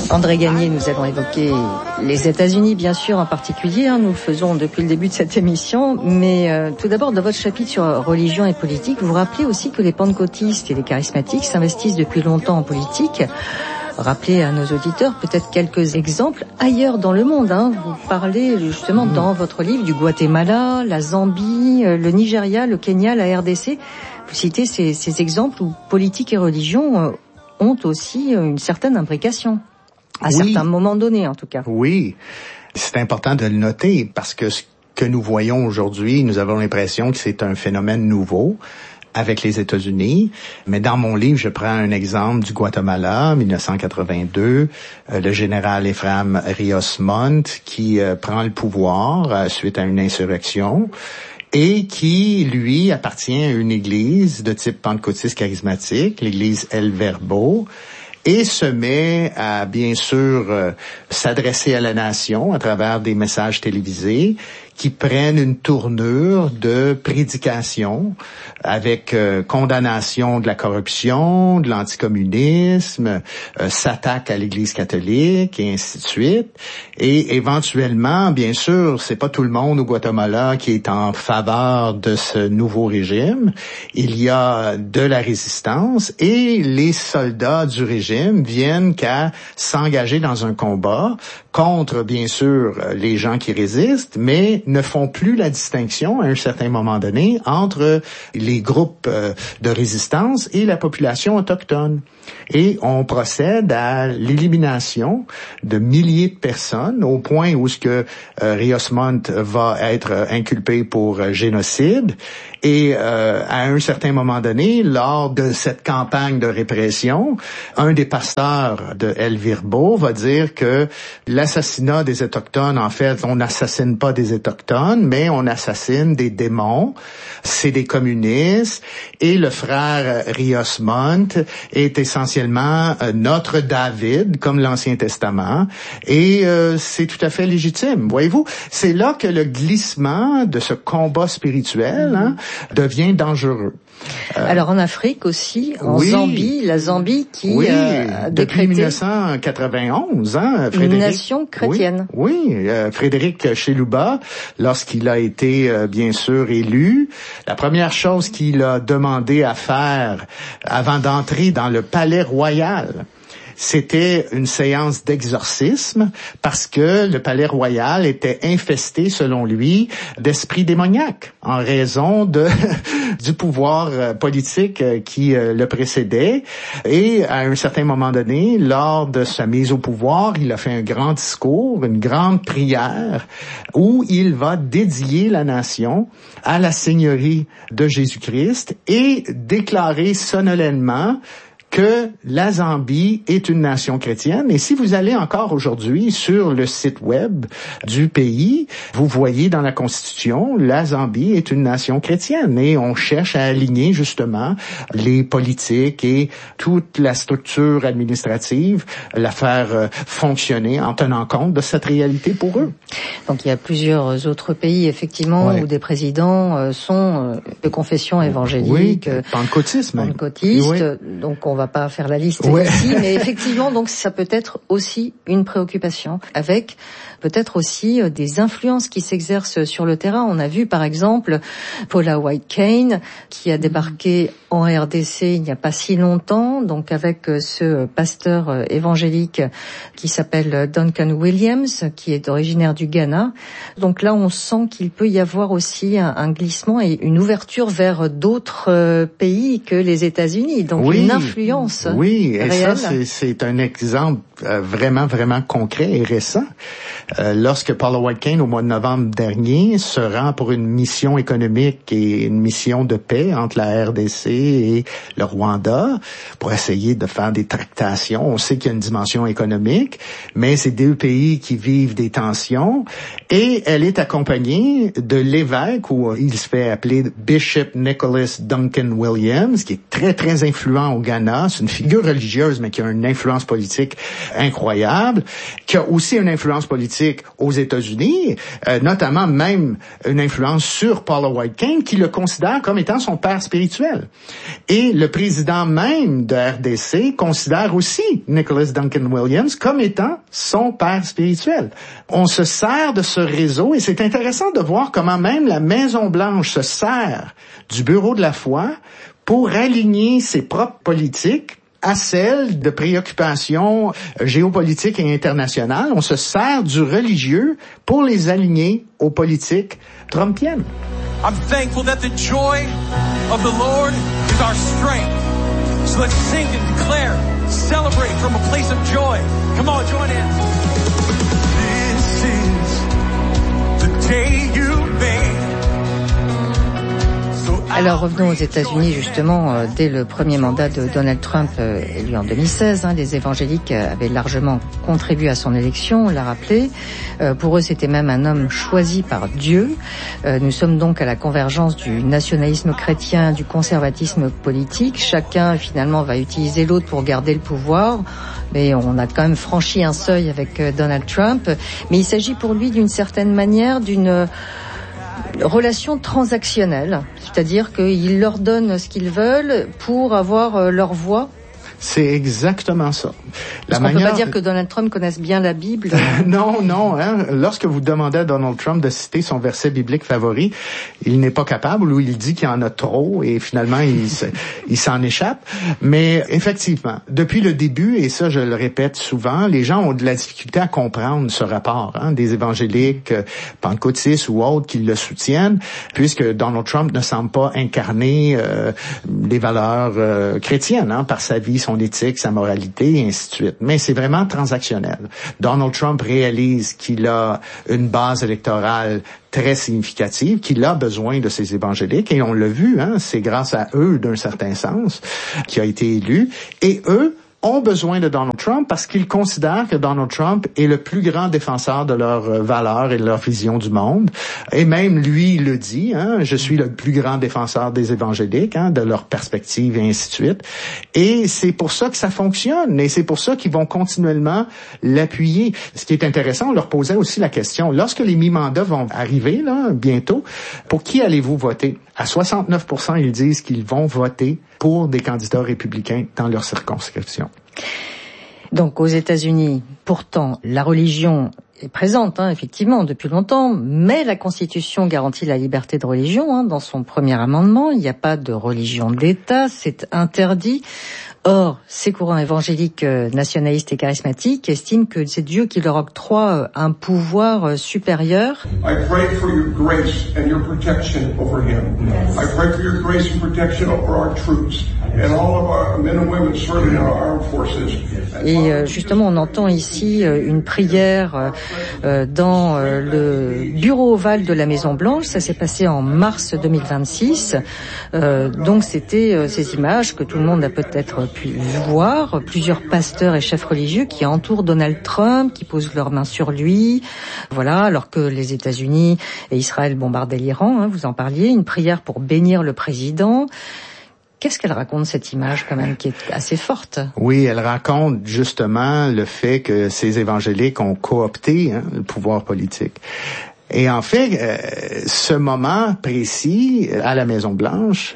André Gagné, nous allons évoquer les États-Unis, bien sûr, en particulier. Nous le faisons depuis le début de cette émission. Mais tout d'abord, dans votre chapitre sur religion et politique, vous rappelez aussi que les pentecôtistes et les charismatiques s'investissent depuis longtemps en politique. Rappelez à nos auditeurs peut-être quelques exemples ailleurs dans le monde. Vous parlez justement dans votre livre du Guatemala, la Zambie, le Nigeria, le Kenya, la RDC. Vous citez ces exemples où politique et religion ont aussi une certaine imbrication. À certains moments donnés, en tout cas. Oui, c'est important de le noter parce que ce que nous voyons aujourd'hui, nous avons l'impression que c'est un phénomène nouveau avec les États-Unis. Mais dans mon livre, je prends un exemple du Guatemala, 1982, le général Ephraim Rios Montt qui prend le pouvoir suite à une insurrection et qui, lui, appartient à une église de type pentecôtiste charismatique, l'église El Verbo, et se met à, bien sûr, s'adresser à la nation à travers des messages télévisés qui prennent une tournure de prédication avec condamnation de la corruption, de l'anticommunisme, s'attaque à l'Église catholique et ainsi de suite. Et éventuellement, bien sûr, c'est pas tout le monde au Guatemala qui est en faveur de ce nouveau régime. Il y a de la résistance et les soldats du régime viennent qu'à s'engager dans un combat contre, bien sûr, les gens qui résistent, mais ne font plus la distinction à un certain moment donné entre les groupes de résistance et la population autochtone. Et on procède à l'élimination de milliers de personnes au point où ce que Rios Montt va être inculpé pour génocide. Et à un certain moment donné, lors de cette campagne de répression, un des pasteurs de El Verbo va dire que l'assassinat des Autochtones, en fait, on n'assassine pas des Autochtones, mais on assassine des démons, c'est des communistes, et le frère Rios Montt est essentiellement notre David, comme l'Ancien Testament, et c'est tout à fait légitime. Voyez-vous, c'est là que le glissement de ce combat spirituel devient dangereux. Alors en Afrique aussi, en Zambie, la Zambie qui a depuis décrété 1991, une nation chrétienne. Frédéric Chiluba, lorsqu'il a été bien sûr élu, la première chose qu'il a demandé à faire avant d'entrer dans le palais royal, c'était une séance d'exorcisme parce que le palais royal était infesté, selon lui, d'esprits démoniaques en raison du pouvoir politique qui le précédait. Et à un certain moment donné, lors de sa mise au pouvoir, il a fait un grand discours, une grande prière où il va dédier la nation à la seigneurie de Jésus-Christ et déclarer solennellement que la Zambie est une nation chrétienne. Et si vous allez encore aujourd'hui sur le site web du pays, vous voyez dans la Constitution, la Zambie est une nation chrétienne. Et on cherche à aligner justement les politiques et toute la structure administrative, la faire fonctionner en tenant compte de cette réalité pour eux. Donc il y a plusieurs autres pays, effectivement, où des présidents sont de confession évangélique. Pentecôtistes. Donc on va pas faire la liste ici, mais effectivement, donc ça peut être aussi une préoccupation, avec peut-être aussi des influences qui s'exercent sur le terrain. On a vu par exemple Paula White Cain qui a débarqué en RDC il n'y a pas si longtemps, donc avec ce pasteur évangélique qui s'appelle Duncan Williams, qui est originaire du Ghana. Donc là, on sent qu'il peut y avoir aussi un glissement et une ouverture vers d'autres pays que les États-Unis. Donc une influence. Oui, et réelle. ça, c'est un exemple vraiment, vraiment concret et récent. Lorsque Paula White Cain, au mois de novembre dernier, se rend pour une mission économique et une mission de paix entre la RDC et le Rwanda pour essayer de faire des tractations. On sait qu'il y a une dimension économique, mais c'est deux pays qui vivent des tensions et elle est accompagnée de l'évêque, où il se fait appeler Bishop Nicholas Duncan Williams, qui est très, très influent au Ghana, Kenya. C'est une figure religieuse, mais qui a une influence politique incroyable, qui a aussi une influence politique aux États-Unis, notamment même une influence sur Paula White Cain, qui le considère comme étant son père spirituel. Et le président même de RDC considère aussi Nicholas Duncan Williams comme étant son père spirituel. On se sert de ce réseau et c'est intéressant de voir comment même la Maison-Blanche se sert du Bureau de la foi pour aligner ses propres politiques à celles de préoccupations géopolitiques et internationales. On se sert du religieux pour les aligner aux politiques trumpiennes. I'm thankful that the joy of the Lord is our strength. So let's sing and declare, celebrate from a place of joy. Come on, join in. This is the day you made. Alors revenons aux États-Unis justement, dès le premier mandat de Donald Trump élu en 2016, les évangéliques avaient largement contribué à son élection, on l'a rappelé. Pour eux, c'était même un homme choisi par Dieu. Nous sommes donc à la convergence du nationalisme chrétien, du conservatisme politique. Chacun finalement va utiliser l'autre pour garder le pouvoir. Mais on a quand même franchi un seuil avec Donald Trump. Mais il s'agit pour lui d'une certaine manière d'une relation transactionnelle, c'est-à-dire qu'ils leur donnent ce qu'ils veulent pour avoir leur voix. C'est exactement ça. Parce qu'on ne peut pas dire que Donald Trump connaisse bien la Bible. Non. Lorsque vous demandez à Donald Trump de citer son verset biblique favori, il n'est pas capable, ou il dit qu'il y en a trop, et finalement, il s'en échappe. Mais effectivement, depuis le début, et ça je le répète souvent, les gens ont de la difficulté à comprendre ce rapport, des évangéliques, pentecôtistes ou autres qui le soutiennent, puisque Donald Trump ne semble pas incarner des valeurs chrétiennes, par sa vie, son éthique, sa moralité, et ainsi de suite. Mais c'est vraiment transactionnel. Donald Trump réalise qu'il a une base électorale très significative, qu'il a besoin de ces évangéliques, et on l'a vu, c'est grâce à eux, d'un certain sens, qu'il a été élu, et eux ont besoin de Donald Trump parce qu'ils considèrent que Donald Trump est le plus grand défenseur de leurs valeurs et de leur vision du monde. Et même lui, il le dit, je suis le plus grand défenseur des évangéliques, de leur perspective et ainsi de suite. Et c'est pour ça que ça fonctionne, et c'est pour ça qu'ils vont continuellement l'appuyer. Ce qui est intéressant, on leur posait aussi la question, lorsque les mi-mandats vont arriver, bientôt, pour qui allez-vous voter? À 69%, ils disent qu'ils vont voter pour des candidats républicains dans leur circonscription. Donc aux États-Unis, pourtant, la religion est présente, effectivement, depuis longtemps, mais la Constitution garantit la liberté de religion. Dans son premier amendement, il n'y a pas de religion d'État, c'est interdit. Or, ces courants évangéliques nationalistes et charismatiques estiment que c'est Dieu qui leur octroie un pouvoir supérieur. I pray for your grace and your protection over him. I pray for your grace and protection over our troops and all of our men and women serving in our armed forces. Et justement, on entend ici une prière dans le bureau ovale de la Maison-Blanche. Ça s'est passé en mars 2026. Donc c'était ces images que tout le monde a peut-être pu voir. Plusieurs pasteurs et chefs religieux qui entourent Donald Trump, qui posent leurs mains sur lui. Voilà, alors que les États-Unis et Israël bombardaient l'Iran, vous en parliez. Une prière pour bénir le président. Qu'est-ce qu'elle raconte, cette image, quand même, qui est assez forte? Oui, elle raconte justement le fait que ces évangéliques ont coopté le pouvoir politique. Et en fait, ce moment précis à la Maison-Blanche,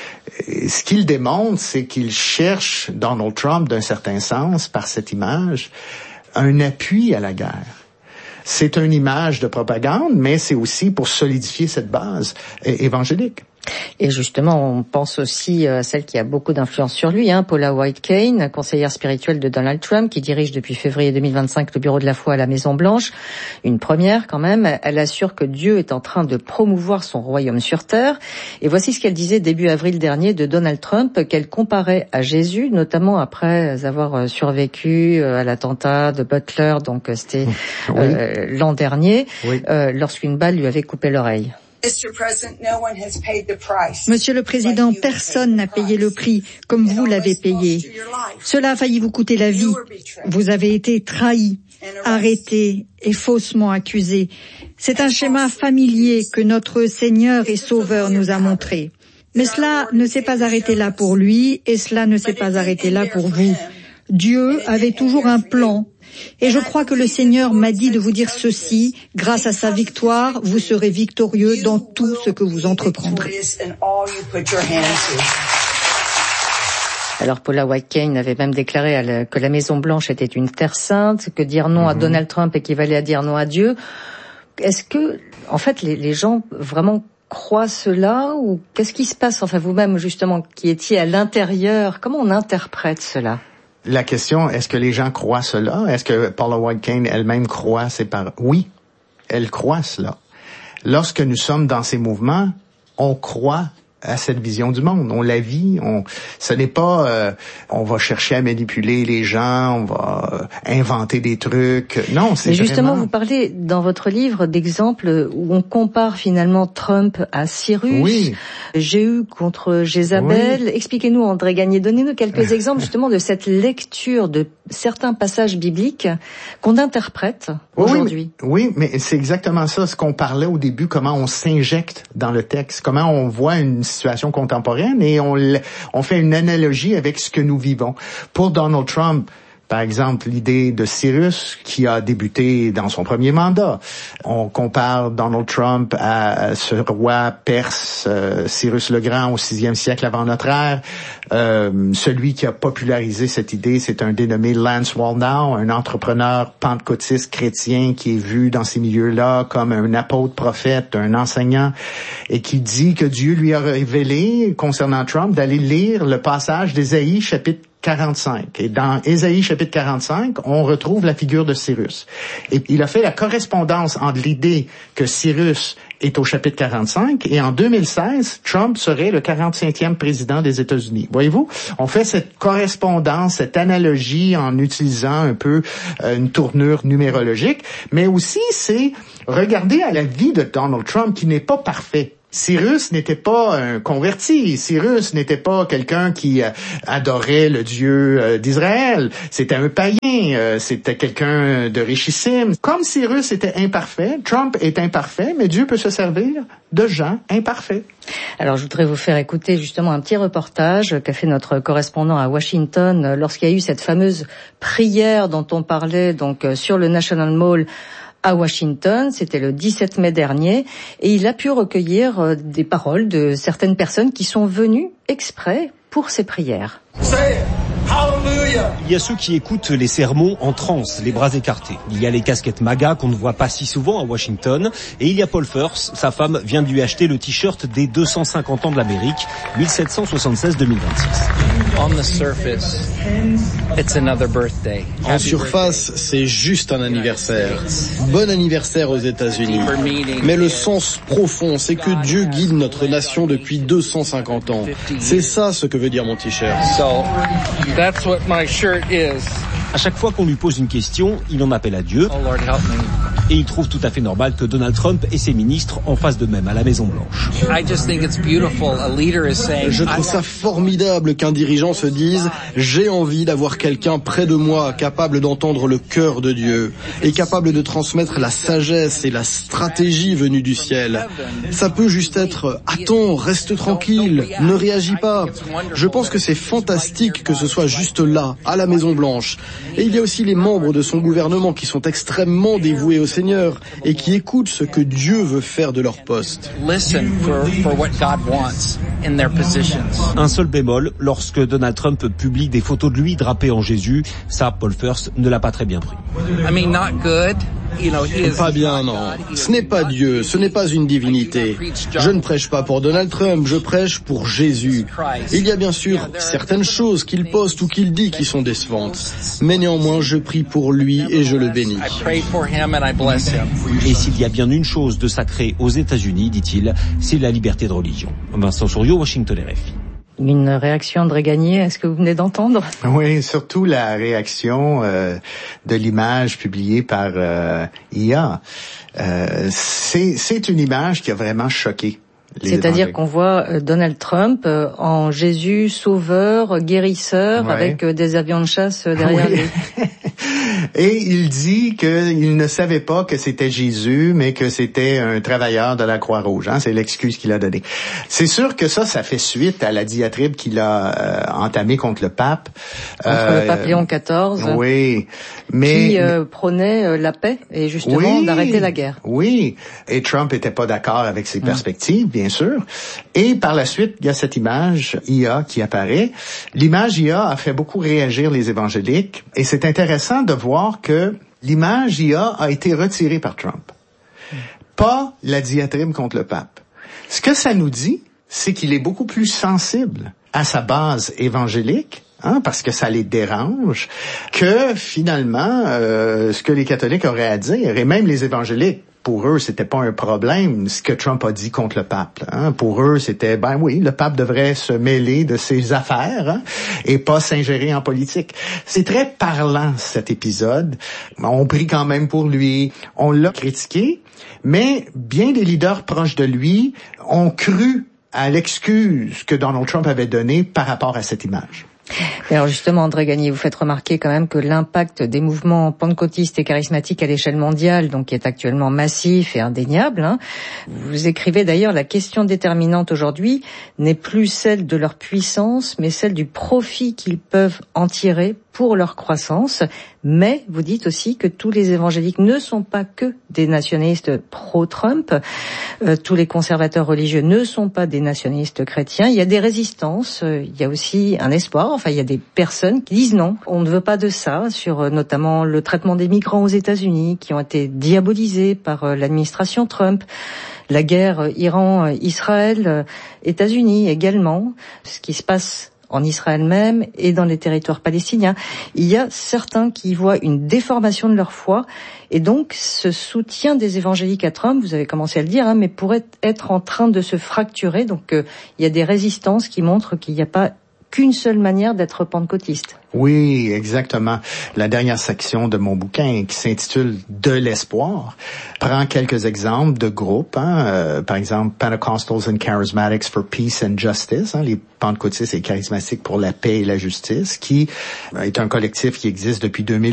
ce qu'il démontre, c'est qu'il cherche Donald Trump, d'un certain sens, par cette image, un appui à la guerre. C'est une image de propagande, mais c'est aussi pour solidifier cette base évangélique. Et justement, on pense aussi à celle qui a beaucoup d'influence sur lui, Paula White Cain, conseillère spirituelle de Donald Trump, qui dirige depuis février 2025 le bureau de la foi à la Maison-Blanche. Une première quand même. Elle assure que Dieu est en train de promouvoir son royaume sur terre. Et voici ce qu'elle disait début avril dernier de Donald Trump, qu'elle comparait à Jésus, notamment après avoir survécu à l'attentat de Butler, donc c'était l'an dernier, lorsqu'une balle lui avait coupé l'oreille. Monsieur le Président, personne n'a payé le prix comme vous l'avez payé. Cela a failli vous coûter la vie. Vous avez été trahi, arrêté et faussement accusé. C'est un schéma familier que notre Seigneur et Sauveur nous a montré. Mais cela ne s'est pas arrêté là pour lui et cela ne s'est pas arrêté là pour vous. Dieu avait toujours un plan. Et je crois que le Seigneur m'a dit de vous dire ceci, grâce à sa victoire, vous serez victorieux dans tout ce que vous entreprendrez. Alors Paula White Cain avait même déclaré que la Maison Blanche était une terre sainte, que dire non à Donald Trump équivalait à dire non à Dieu. Est-ce que, en fait, les gens vraiment croient cela ou qu'est-ce qui se passe? Enfin, vous-même, justement, qui étiez à l'intérieur, comment on interprète cela? La question, est-ce que les gens croient cela? Est-ce que Paula White Cain elle-même croit ses paroles? Oui, elle croit cela. Lorsque nous sommes dans ces mouvements, on croit à cette vision du monde. On la vit. Ce n'est pas on va chercher à manipuler les gens, on va inventer des trucs. Non, c'est justement, vraiment... vous parlez dans votre livre d'exemples où on compare finalement Trump à Cyrus, oui. Jéhu contre Jézabel. Oui. Expliquez-nous, André Gagné, donnez-nous quelques exemples justement de cette lecture de certains passages bibliques qu'on interprète aujourd'hui. Oui, mais c'est exactement ça, ce qu'on parlait au début, comment on s'injecte dans le texte, comment on voit une situation contemporaine et on fait une analogie avec ce que nous vivons. Pour Donald Trump, par exemple, l'idée de Cyrus qui a débuté dans son premier mandat. On compare Donald Trump à ce roi perse, Cyrus le Grand au 6e siècle avant notre ère. Celui qui a popularisé cette idée, c'est un dénommé Lance Wallnau, un entrepreneur pentecôtiste chrétien qui est vu dans ces milieux-là comme un apôtre prophète, un enseignant, et qui dit que Dieu lui a révélé, concernant Trump, d'aller lire le passage d'Ésaïe, chapitre 45. Et dans Ésaïe chapitre 45, on retrouve la figure de Cyrus. Et il a fait la correspondance entre l'idée que Cyrus est au chapitre 45 et en 2016, Trump serait le 45e président des États-Unis. Voyez-vous, on fait cette correspondance, cette analogie en utilisant un peu une tournure numérologique, mais aussi c'est regarder à la vie de Donald Trump qui n'est pas parfait. Cyrus n'était pas un converti. Cyrus n'était pas quelqu'un qui adorait le Dieu d'Israël. C'était un païen. C'était quelqu'un de richissime. Comme Cyrus était imparfait, Trump est imparfait, mais Dieu peut se servir de gens imparfaits. Alors, je voudrais vous faire écouter justement un petit reportage qu'a fait notre correspondant à Washington lorsqu'il y a eu cette fameuse prière dont on parlait donc sur le National Mall à Washington, c'était le 17 mai dernier, et il a pu recueillir des paroles de certaines personnes qui sont venues exprès pour ces prières. Il y a ceux qui écoutent les sermons en transe, les bras écartés. Il y a les casquettes MAGA qu'on ne voit pas si souvent à Washington. Et il y a Paul Furs, sa femme vient de lui acheter le t-shirt des 250 ans de l'Amérique, 1776-2026. En surface, c'est juste un anniversaire. Bon anniversaire aux États-Unis. Mais le sens profond, c'est que Dieu guide notre nation depuis 250 ans. C'est ça ce que veut dire mon t-shirt. That's what my shirt is. À chaque fois qu'on lui pose une question, il en appelle à Dieu. Oh Lord, help me. Et il trouve tout à fait normal que Donald Trump et ses ministres en fassent de même à la Maison-Blanche. Je trouve ça formidable qu'un dirigeant se dise « J'ai envie d'avoir quelqu'un près de moi capable d'entendre le cœur de Dieu et capable de transmettre la sagesse et la stratégie venue du ciel. » Ça peut juste être « Attends, reste tranquille, ne réagis pas. » Je pense que c'est fantastique que ce soit juste là, à la Maison-Blanche. Et il y a aussi les membres de son gouvernement qui sont extrêmement dévoués au Seigneur et qui écoutent ce que Dieu veut faire de leur poste. Un seul bémol, lorsque Donald Trump publie des photos de lui drapé en Jésus, ça, Paul Furs ne l'a pas très bien pris. Pas bien, non. Ce n'est pas Dieu, ce n'est pas une divinité. Je ne prêche pas pour Donald Trump, je prêche pour Jésus. Il y a bien sûr certaines choses qu'il poste ou qu'il dit qui sont décevantes. Mais néanmoins, je prie pour lui et je le bénis. Et s'il y a bien une chose de sacré aux États-Unis, dit-il, c'est la liberté de religion. Vincent Souriau, Washington RFI. Une réaction, André Gagné, est-ce que vous venez d'entendre? Oui, surtout la réaction de l'image publiée par IA. C'est une image qui a vraiment choqué C'est-à-dire qu'on voit Donald Trump en Jésus sauveur, guérisseur, avec des avions de chasse derrière lui. Et il dit qu'il ne savait pas que c'était Jésus, mais que c'était un travailleur de la Croix-Rouge. Hein? C'est l'excuse qu'il a donnée. C'est sûr que ça fait suite à la diatribe qu'il a entamée contre le pape. Contre le pape Léon XIV. Oui. Mais qui prônait la paix et justement d'arrêter la guerre. Oui. Et Trump était pas d'accord avec ses perspectives, bien sûr. Et par la suite, il y a cette image IA qui apparaît. L'image IA a fait beaucoup réagir les évangéliques. Et c'est intéressant de voir que l'image IA a été retirée par Trump. Pas la diatribe contre le pape. Ce que ça nous dit, c'est qu'il est beaucoup plus sensible à sa base évangélique, parce que ça les dérange, que finalement, ce que les catholiques auraient à dire, et même les évangéliques, pour eux, c'était pas un problème, ce que Trump a dit contre le pape. Pour eux, c'était, le pape devrait se mêler de ses affaires et pas s'ingérer en politique. C'est très parlant, cet épisode. On prie quand même pour lui. On l'a critiqué, mais bien des leaders proches de lui ont cru à l'excuse que Donald Trump avait donnée par rapport à cette image. Alors justement, André Gagné, vous faites remarquer quand même que l'impact des mouvements pentecôtistes et charismatiques à l'échelle mondiale, donc qui est actuellement massif et indéniable. Vous écrivez d'ailleurs, la question déterminante aujourd'hui n'est plus celle de leur puissance, mais celle du profit qu'ils peuvent en tirer pour leur croissance. Mais vous dites aussi que tous les évangéliques ne sont pas que des nationalistes pro-Trump. Tous les conservateurs religieux ne sont pas des nationalistes chrétiens. Il y a des résistances, il y a aussi un espoir. Enfin, il y a des personnes qui disent non, on ne veut pas de ça, sur notamment le traitement des migrants aux États-Unis, qui ont été diabolisés par l'administration Trump. La guerre Iran-Israël, États-Unis également, ce qui se passe en Israël même et dans les territoires palestiniens. Il y a certains qui voient une déformation de leur foi et donc ce soutien des évangéliques à Trump, vous avez commencé à le dire, mais pourrait être en train de se fracturer. Donc il y a des résistances qui montrent qu'il n'y a pas qu'une seule manière d'être pentecôtiste. Oui, exactement. La dernière section de mon bouquin, qui s'intitule « De l'espoir », prend quelques exemples de groupes. Par exemple, Pentecostals and Charismatics for Peace and Justice, les pentecôtistes et charismatiques pour la paix et la justice, qui est un collectif qui existe depuis 2000